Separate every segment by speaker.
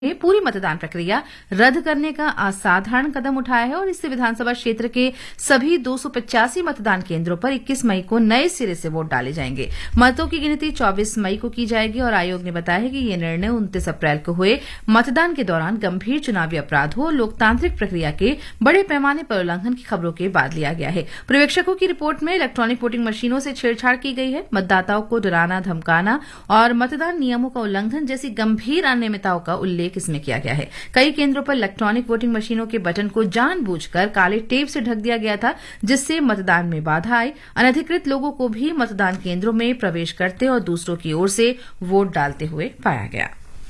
Speaker 1: ने पूरी मतदान प्रक्रिया रद्द करने का असाधारण कदम उठाया है और इससे विधानसभा क्षेत्र के सभी 285 मतदान केंद्रों पर 21 मई को नए सिरे से वोट डाले जाएंगे। मतों की गिनती 24 मई को की जाएगी और आयोग ने बताया है कि यह निर्णय 29 अप्रैल को हुए मतदान के दौरान गंभीर चुनावी अपराधों और लोकतांत्रिक प्रक्रिया के बड़े पैमाने पर उल्लंघन की खबरों के बाद लिया गया है। पर्यवेक्षकों की रिपोर्ट में इलेक्ट्रॉनिक वोटिंग मशीनों से छेड़छाड़ की गई है, मतदाताओं को डराना धमकाना और मतदान नियमों का उल्लंघन जैसी गंभीर अनियमितताओं का उल्लेख इसमें किया गया है। कई केंद्रों पर इलेक्ट्रॉनिक वोटिंग मशीनों के बटन को जानबूझकर काले टेप से ढक दिया गया था, जिससे मतदान में बाधा आई। अनधिकृत लोगों को भी मतदान केंद्रों में प्रवेश करते और दूसरों की ओर से वोट डालते हुए पाया गया।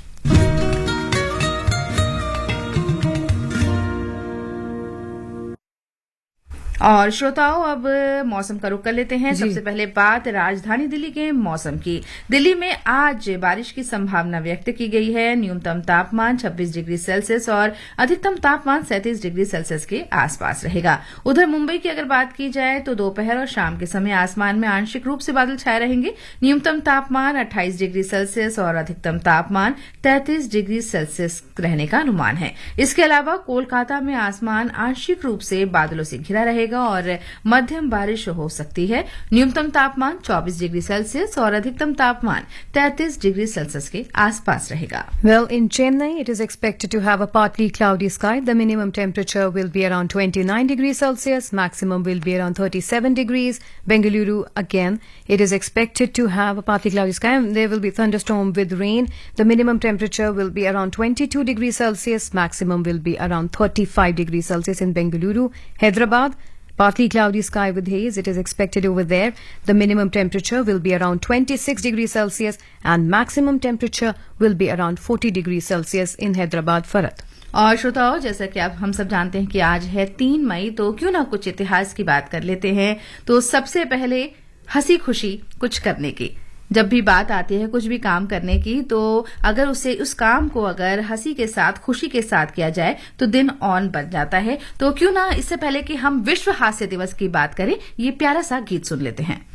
Speaker 1: और श्रोताओं, अब मौसम का रुख कर लेते हैं। सबसे पहले बात राजधानी दिल्ली के मौसम की। दिल्ली में आज बारिश की संभावना व्यक्त की गई है। न्यूनतम तापमान 26 डिग्री सेल्सियस और अधिकतम तापमान 37 डिग्री सेल्सियस के आसपास रहेगा। उधर मुंबई की अगर बात की जाए तो दोपहर और शाम के समय आसमान में आंशिक रूप से बादल छाए रहेंगे। न्यूनतम तापमान 28 डिग्री सेल्सियस और अधिकतम तापमान 33 डिग्री सेल्सियस रहने का अनुमान है। इसके अलावा कोलकाता में आसमान आंशिक रूप से बादलों से घिरा रहेगा और मध्यम बारिश हो सकती है। न्यूनतम तापमान 24 डिग्री सेल्सियस और अधिकतम तापमान 33 डिग्री सेल्सियस के आसपास रहेगा।
Speaker 2: Well, in Chennai, it is expected to have a partly cloudy sky. The minimum temperature will be around 29 degrees Celsius. Maximum will be around 37 degrees. Bengaluru, again, it is expected to have a partly cloudy sky. There will be thunderstorm with rain. The minimum temperature will be around 22 degrees Celsius. Maximum will be around 35 degrees Celsius in Bengaluru. Hyderabad, partly cloudy sky with haze. It is expected over there. The minimum temperature will be around 26 degrees Celsius and maximum temperature will be around 40 degrees Celsius in Hyderabad, Farad.
Speaker 1: और श्रोताओं, जैसा कि आप हम सब जानते हैं कि आज है 3 मई, तो क्यों ना कुछ इतिहास की बात कर लेते हैं। तो सबसे पहले हंसी खुशी कुछ करने की जब भी बात आती है कुछ भी काम करने की, तो अगर उस काम को अगर हंसी के साथ खुशी के साथ किया जाए तो दिन ऑन बन जाता है। तो क्यों ना इससे पहले कि हम विश्व हास्य दिवस की बात करें, ये प्यारा सा गीत सुन लेते हैं।